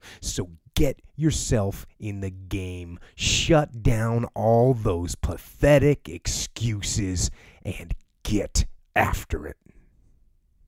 So get yourself in the game. Shut down all those pathetic excuses and get after it.